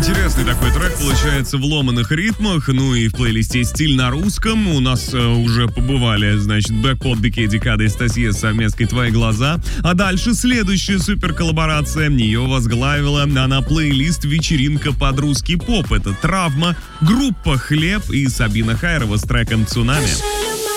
Интересный такой трек получается в ломаных ритмах, ну и в плейлисте «Стиль на русском» у нас уже побывали, значит, Бэкпот, Бике, Декада и Стасия с совместкой «Твои глаза». А дальше следующая суперколлаборация. Ее возглавила она плейлист «Вечеринка под русский поп». Это «Травма», группа «Хлеб» и Сабина Хайрова с треком «Цунами».